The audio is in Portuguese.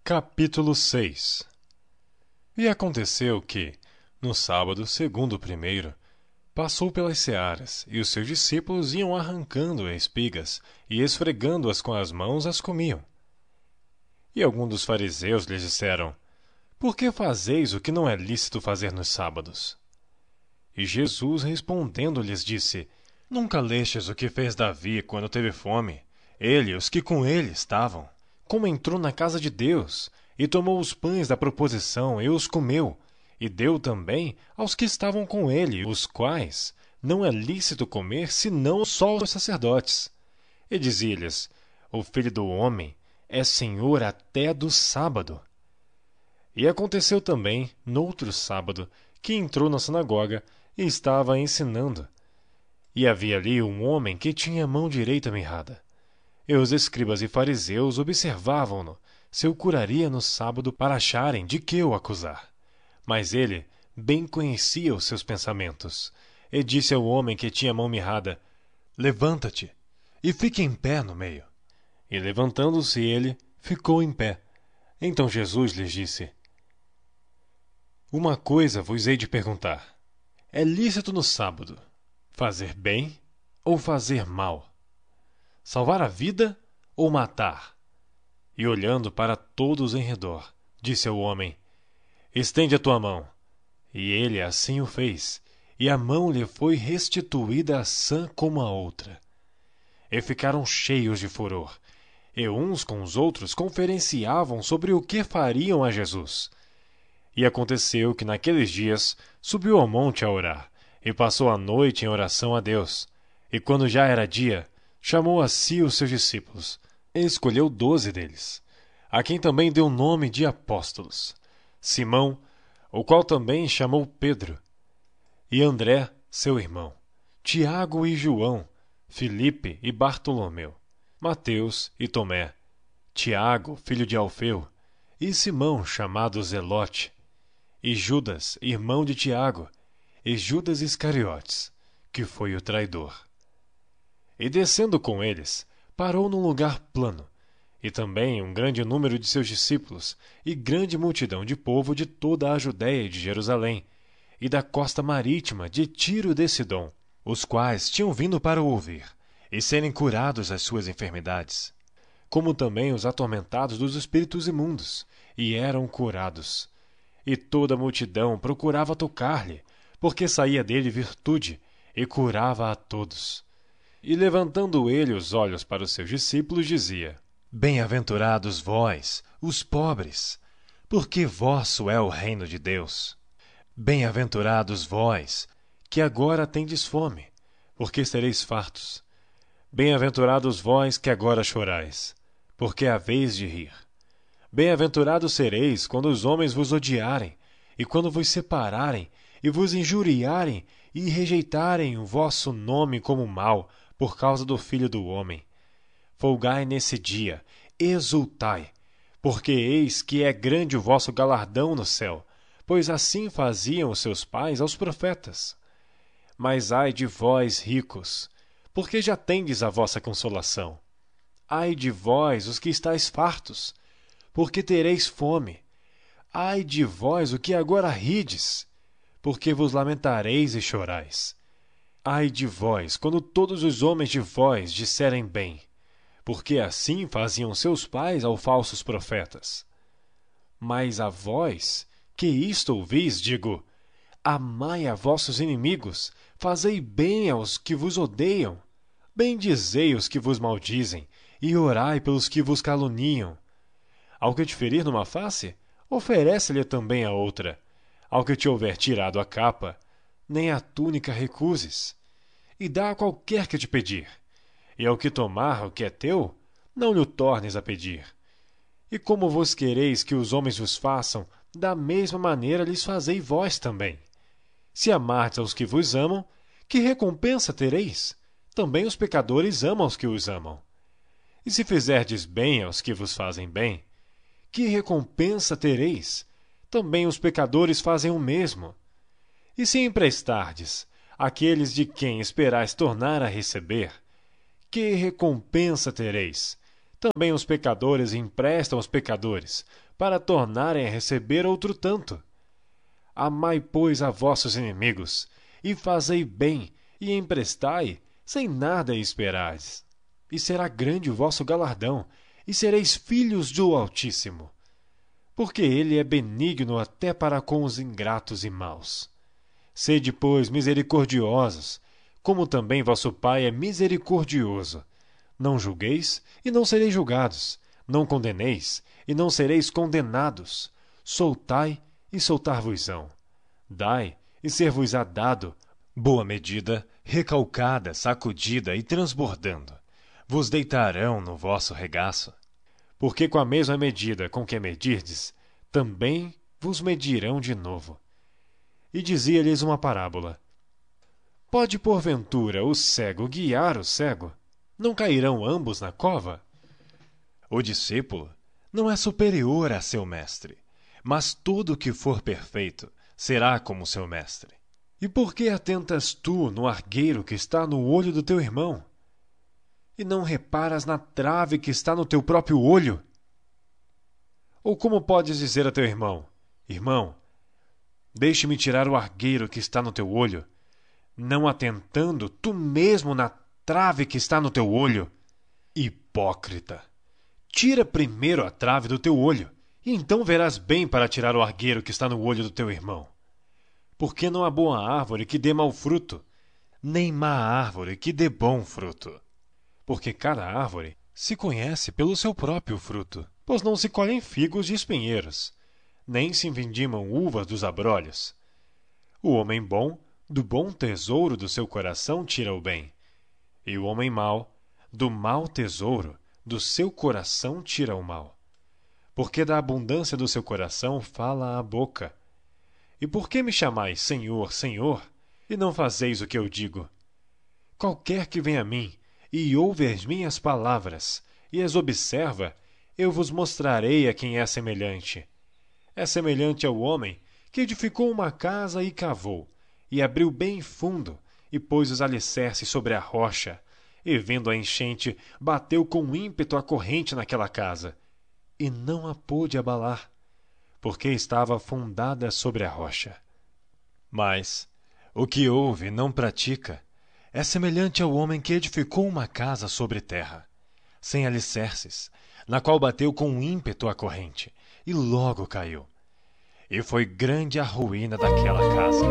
Capítulo 6. E aconteceu que, no sábado, segundo o primeiro, passou pelas searas, e os seus discípulos iam arrancando espigas, e esfregando-as com as mãos as comiam. E alguns dos fariseus lhes disseram: Por que fazeis o que não é lícito fazer nos sábados? E Jesus respondendo lhes disse: Nunca lestes o que fez Davi quando teve fome, ele e os que com ele estavam, como entrou na casa de Deus, e tomou os pães da proposição e os comeu, e deu também aos que estavam com ele, os quais não é lícito comer senão só os sacerdotes. E dizia-lhes: O Filho do homem é Senhor até do sábado. E aconteceu também, noutro sábado, que entrou na sinagoga e estava ensinando. E havia ali um homem que tinha a mão direita mirrada. E os escribas e fariseus observavam-no, se o curaria no sábado para acharem de que o acusar. Mas ele bem conhecia os seus pensamentos, e disse ao homem que tinha a mão mirrada: Levanta-te, e fique em pé no meio. E levantando-se ele, ficou em pé. Então Jesus lhes disse: Uma coisa vos hei de perguntar. É lícito no sábado fazer bem ou fazer mal? Salvar a vida ou matar? E olhando para todos em redor, disse ao homem: Estende a tua mão. E ele assim o fez, e a mão lhe foi restituída sã como a outra. E ficaram cheios de furor, e uns com os outros conferenciavam sobre o que fariam a Jesus. E aconteceu que naqueles dias subiu ao monte a orar, e passou a noite em oração a Deus. E quando já era dia, chamou a si os seus discípulos, e escolheu 12 deles, a quem também deu o nome de apóstolos: Simão, o qual também chamou Pedro, e André, seu irmão, Tiago e João, Filipe e Bartolomeu, Mateus e Tomé, Tiago, filho de Alfeu, e Simão, chamado Zelote, e Judas, irmão de Tiago, e Judas Iscariotes, que foi o traidor. E descendo com eles, parou num lugar plano, e também um grande número de seus discípulos, e grande multidão de povo de toda a Judéia e de Jerusalém, e da costa marítima de Tiro de Sidom, os quais tinham vindo para o ouvir, e serem curados das suas enfermidades, como também os atormentados dos espíritos imundos, e eram curados. E toda a multidão procurava tocar-lhe, porque saía dele virtude, e curava a todos. E levantando ele os olhos para os seus discípulos, dizia: Bem-aventurados vós, os pobres, porque vosso é o reino de Deus. Bem-aventurados vós, que agora tendes fome, porque sereis fartos. Bem-aventurados vós que agora chorais, porque haveis de rir. Bem-aventurados sereis quando os homens vos odiarem, e quando vos separarem, e vos injuriarem, e rejeitarem o vosso nome como mal, por causa do Filho do Homem. Folgai nesse dia, exultai, porque eis que é grande o vosso galardão no céu, pois assim faziam os seus pais aos profetas. Mas ai de vós, ricos, porque já tendes a vossa consolação. Ai de vós, os que estáis fartos, porque tereis fome. Ai de vós, o que agora rides, porque vos lamentareis e chorais. Ai de vós, quando todos os homens de vós disserem bem, porque assim faziam seus pais aos falsos profetas. Mas a vós, que isto ouvis, digo: amai a vossos inimigos, fazei bem aos que vos odeiam, bendizei os que vos maldizem, e orai pelos que vos caluniam. Ao que te ferir numa face, oferece-lhe também a outra. Ao que te houver tirado a capa, nem a túnica recuses. E dá a qualquer que te pedir. E ao que tomar o que é teu, não lhe o tornes a pedir. E como vos quereis que os homens vos façam, da mesma maneira lhes fazei vós também. Se amardes aos que vos amam, que recompensa tereis? Também os pecadores amam os que os amam. E se fizerdes bem aos que vos fazem bem, que recompensa tereis? Também os pecadores fazem o mesmo. E se emprestardes àqueles de quem esperais tornar a receber, que recompensa tereis? Também os pecadores emprestam aos pecadores, para tornarem a receber outro tanto. Amai, pois, a vossos inimigos, e fazei bem, e emprestai, sem nada esperais. E será grande o vosso galardão, e sereis filhos do Altíssimo. Porque ele é benigno até para com os ingratos e maus. Sede, pois, misericordiosos, como também vosso Pai é misericordioso. Não julgueis, e não sereis julgados. Não condeneis, e não sereis condenados. Soltai, e soltar-vos-ão. Dai, e ser-vos-á dado. Boa medida, recalcada, sacudida e transbordando. Vos deitarão no vosso regaço. Porque com a mesma medida com que medirdes, também vos medirão de novo. E dizia-lhes uma parábola. Pode, porventura, o cego guiar o cego? Não cairão ambos na cova? O discípulo não é superior a seu mestre, mas tudo que for perfeito será como seu mestre. E por que atentas tu no argueiro que está no olho do teu irmão? E não reparas na trave que está no teu próprio olho? Ou como podes dizer a teu irmão, irmão, deixe-me tirar o argueiro que está no teu olho, não atentando tu mesmo na trave que está no teu olho? Hipócrita! Tira primeiro a trave do teu olho, e então verás bem para tirar o argueiro que está no olho do teu irmão. Porque não há boa árvore que dê mau fruto, nem má árvore que dê bom fruto. Porque cada árvore se conhece pelo seu próprio fruto, pois não se colhem figos de espinheiros, nem se vindimam uvas dos abrolhos. O homem bom, do bom tesouro do seu coração tira o bem, e o homem mau, do mau tesouro do seu coração tira o mal. Porque da abundância do seu coração fala a boca. E por que me chamais Senhor, Senhor, e não fazeis o que eu digo? Qualquer que vem a mim, e ouve as minhas palavras, e as observa, eu vos mostrarei a quem é semelhante. É semelhante ao homem que edificou uma casa e cavou, e abriu bem fundo, e pôs os alicerces sobre a rocha, e vendo a enchente, bateu com ímpeto a corrente naquela casa, e não a pôde abalar, porque estava fundada sobre a rocha. Mas o que ouve e não pratica é semelhante ao homem que edificou uma casa sobre terra, sem alicerces, na qual bateu com ímpeto a corrente, e logo caiu. E foi grande a ruína daquela casa.